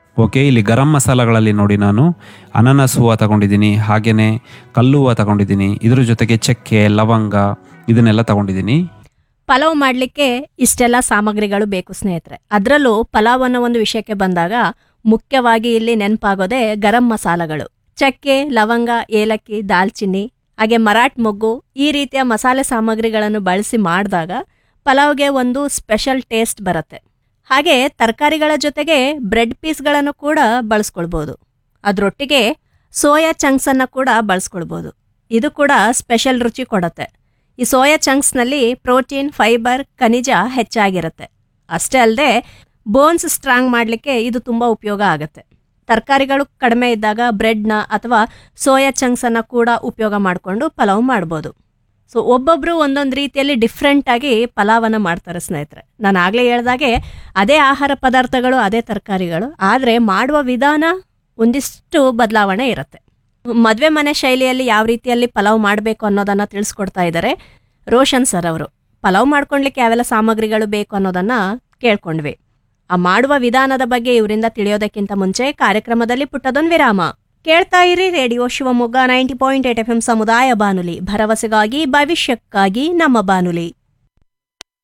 Okay, ಇಲ್ಲಿ ಗರಂ ಮಸಾಲಗಳಲ್ಲಿ ನೋಡಿ ನಾನು ಅನಾನಸ್ ಹೂವು ತಗೊಂಡಿದ್ದೀನಿ, ಹಾಗೆಯೇ ಕಲ್ಲು ಹೂವು ತಗೊಂಡಿದ್ದೀನಿ, ಇದ್ರ ಜೊತೆಗೆ ಚಕ್ಕೆ, ಲವಂಗ ಇದನ್ನೆಲ್ಲ ತಗೊಂಡಿದ್ದೀನಿ. ಪಲಾವ್ ಮಾಡಲಿಕ್ಕೆ ಇಷ್ಟೆಲ್ಲ ಸಾಮಗ್ರಿಗಳು ಬೇಕು ಸ್ನೇಹಿತರೆ. ಅದರಲ್ಲೂ ಪಲಾವ್ ಅನ್ನೋ ಒಂದು ವಿಷಯಕ್ಕೆ ಬಂದಾಗ ಮುಖ್ಯವಾಗಿ ಇಲ್ಲಿ ನೆನಪಾಗೋದೇ ಗರಂ ಮಸಾಲಗಳು. ಚಕ್ಕೆ, ಲವಂಗ, ಏಲಕ್ಕಿ, ದಾಲ್ಚಿನ್ನಿ, ಹಾಗೆ ಮರಾಠ್ ಮೊಗ್ಗು ಈ ರೀತಿಯ ಮಸಾಲೆ ಸಾಮಗ್ರಿಗಳನ್ನು ಬಳಸಿ ಮಾಡಿದಾಗ ಪಲಾವ್ಗೆ ಒಂದು ಸ್ಪೆಷಲ್ ಟೇಸ್ಟ್ ಬರುತ್ತೆ. ಹಾಗೆ ತರಕಾರಿಗಳ ಜೊತೆಗೆ ಬ್ರೆಡ್ ಪೀಸ್ಗಳನ್ನು ಕೂಡ ಬಳಸ್ಕೊಳ್ಬೋದು. ಅದರೊಟ್ಟಿಗೆ ಸೋಯಾ ಚಂಕ್ಸನ್ನು ಕೂಡ ಬಳಸ್ಕೊಳ್ಬೋದು. ಇದು ಕೂಡ ಸ್ಪೆಷಲ್ ರುಚಿ ಕೊಡುತ್ತೆ. ಈ ಸೋಯಾ ಚಂಕ್ಸ್ನಲ್ಲಿ ಪ್ರೋಟೀನ್, ಫೈಬರ್, ಖನಿಜ ಹೆಚ್ಚಾಗಿರುತ್ತೆ. ಅಷ್ಟೇ ಅಲ್ಲದೆ ಬೋನ್ಸ್ ಸ್ಟ್ರಾಂಗ್ ಮಾಡಲಿಕ್ಕೆ ಇದು ತುಂಬ ಉಪಯೋಗ ಆಗುತ್ತೆ. ತರಕಾರಿಗಳು ಕಡಿಮೆ ಇದ್ದಾಗ ಬ್ರೆಡ್ನ ಅಥವಾ ಸೋಯಾ ಚಂಕ್ಸನ್ನು ಕೂಡ ಉಪಯೋಗ ಮಾಡಿಕೊಂಡು ಪಲಾವ್ ಮಾಡ್ಬೋದು. ಸೊ ಒಬ್ಬೊಬ್ಬರು ಒಂದೊಂದು ರೀತಿಯಲ್ಲಿ ಡಿಫ್ರೆಂಟಾಗಿ ಪಲಾವನ್ನು ಮಾಡ್ತಾರೆ ಸ್ನೇಹಿತರೆ. ನಾನು ಆಗಲೇ ಹೇಳ್ದಾಗೆ ಅದೇ ಆಹಾರ ಪದಾರ್ಥಗಳು, ಅದೇ ತರಕಾರಿಗಳು, ಆದರೆ ಮಾಡುವ ವಿಧಾನ ಒಂದಿಷ್ಟು ಬದಲಾವಣೆ ಇರುತ್ತೆ. ಮದುವೆ ಮನೆ ಶೈಲಿಯಲ್ಲಿ ಯಾವ ರೀತಿಯಲ್ಲಿ ಪಲಾವ್ ಮಾಡಬೇಕು ಅನ್ನೋದನ್ನು ತಿಳಿಸ್ಕೊಡ್ತಾ ಇದ್ದಾರೆ ರೋಷನ್ ಸರ್ ಅವರು. ಪಲಾವ್ ಮಾಡ್ಕೊಳ್ಲಿಕ್ಕೆ ಯಾವೆಲ್ಲ ಸಾಮಗ್ರಿಗಳು ಬೇಕು ಅನ್ನೋದನ್ನು ಕೇಳ್ಕೊಂಡ್ವಿ. ಆ ಮಾಡುವ ವಿಧಾನದ ಬಗ್ಗೆ ಇವರಿಂದ ತಿಳಿಯೋದಕ್ಕಿಂತ ಮುಂಚೆ ಕಾರ್ಯಕ್ರಮದಲ್ಲಿ ಪುಟ್ಟದೊಂದು ವಿರಾಮ. ಕೇಳ್ತಾ ಇರಿ ರೇಡಿಯೋ ಶಿವಮೊಗ್ಗ 90.8 FM ಸಮುದಾಯ ಬಾನುಲಿ, ಭರವಸೆಗಾಗಿ ಭವಿಷ್ಯಕ್ಕಾಗಿ ನಮ್ಮ ಬಾನುಲಿ.